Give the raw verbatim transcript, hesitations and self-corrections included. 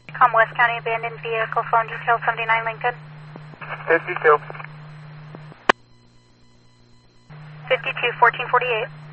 Com West County abandoned vehicle, phone detail seventy-nine Lincoln. fifty-two. fifty-two, fourteen forty-eight.